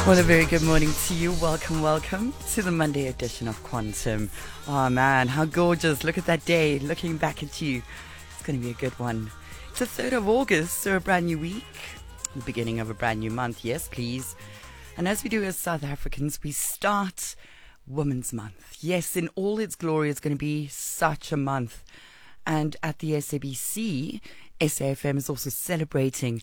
Well, a very good morning to you. Welcome to the Monday edition of Quantum. Oh man, how gorgeous. Look at that day. Looking back at you. It's going to be a good one. It's the 3rd of August, so a brand new week. The beginning of a brand new month. Yes, please. And as we do as South Africans, we start Women's Month. Yes, in all its glory, it's going to be such a month. And at the SABC, SAFM is also celebrating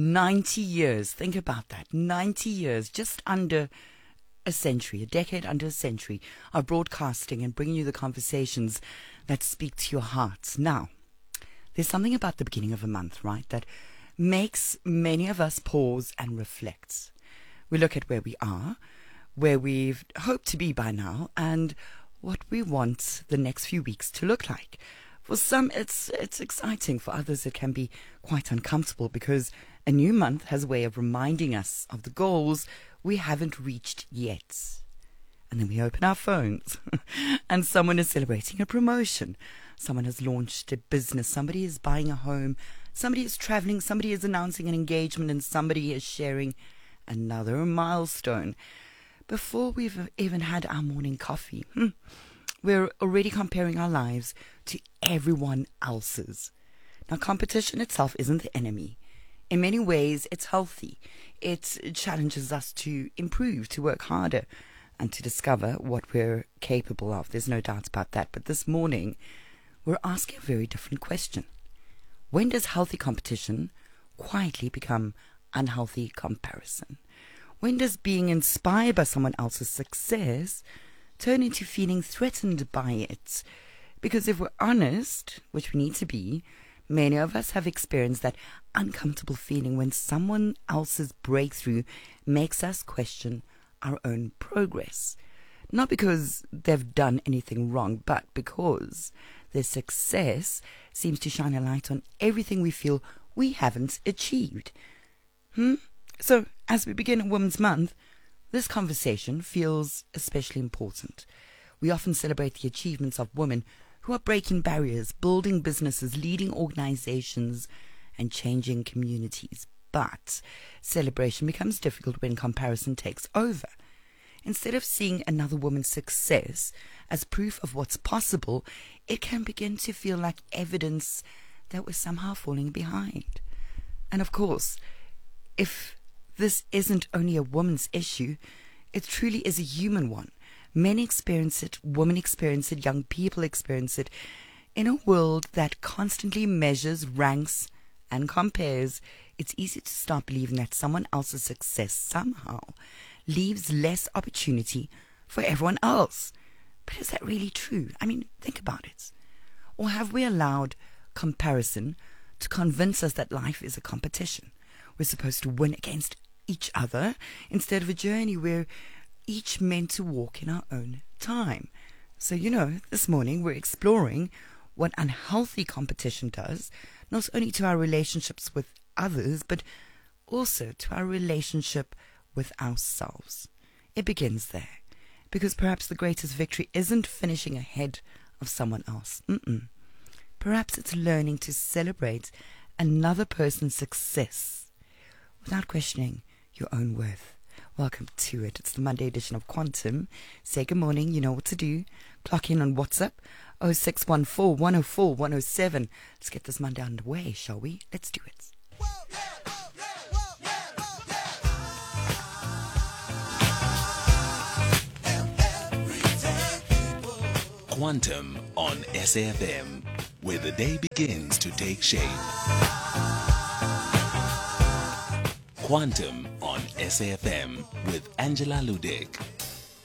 90 years. Think about that. 90 years, just under a century, a decade under a century of broadcasting and bringing you the conversations that speak to your hearts. Now, there's something about the beginning of a month, right, that makes many of us pause and reflect. We look at where we are, where we've hoped to be by now, and what we want the next few weeks to look like. For some, it's exciting. For others, it can be quite uncomfortable because a new month has a way of reminding us of the goals we haven't reached yet. And then we open our phones and someone is celebrating a promotion. Someone has launched a business. Somebody is buying a home. Somebody is traveling. Somebody is announcing an engagement, and somebody is sharing another milestone. Before we've even had our morning coffee, we're already comparing our lives to everyone else's. Now, competition itself isn't the enemy. In many ways, it's healthy. It challenges us to improve, to work harder, and to discover what we're capable of. There's no doubt about that. But this morning, we're asking a very different question. When does healthy competition quietly become unhealthy comparison? When does being inspired by someone else's success turn into feeling threatened by it? Because if we're honest, which we need to be, many of us have experienced that uncomfortable feeling when someone else's breakthrough makes us question our own progress. Not because they've done anything wrong, but because their success seems to shine a light on everything we feel we haven't achieved. So, as we begin Women's Month, this conversation feels especially important. We often celebrate the achievements of women who are breaking barriers, building businesses, leading organizations, and changing communities. But celebration becomes difficult when comparison takes over. Instead of seeing another woman's success as proof of what's possible, it can begin to feel like evidence that we're somehow falling behind. And of course, if this isn't only a woman's issue, it truly is a human one. Men experience it, women experience it, young people experience it. In a world that constantly measures, ranks, and compares, it's easy to start believing that someone else's success somehow leaves less opportunity for everyone else. But is that really true? I mean, think about it. Or have we allowed comparison to convince us that life is a competition? We're supposed to win against each other instead of a journey where each meant to walk in our own time. So, this morning we're exploring what unhealthy competition does, not only to our relationships with others, but also to our relationship with ourselves. It begins there, because perhaps the greatest victory isn't finishing ahead of someone else. Perhaps it's learning to celebrate another person's success without questioning your own worth. Welcome to it. It's the Monday edition of Quantum. Say good morning. You know what to do. Clock in on WhatsApp 0614 104 107. Let's get this Monday underway, shall we? Let's do it. Quantum on SAFM, where the day begins to take shape. Quantum on SAFM with Angela Ludick.